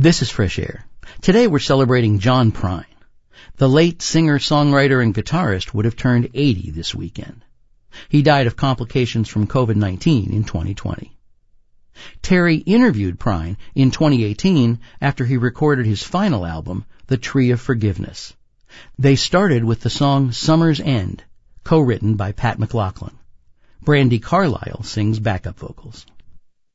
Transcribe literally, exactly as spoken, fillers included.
This is Fresh Air. Today we're celebrating John Prine. The late singer, songwriter, and guitarist would have turned eighty this weekend. He died of complications from covid nineteen in twenty twenty. Terry interviewed Prine in twenty eighteen after he recorded his final album, The Tree of Forgiveness. They started with the song Summer's End, co-written by Pat McLaughlin. Brandi Carlile sings backup vocals.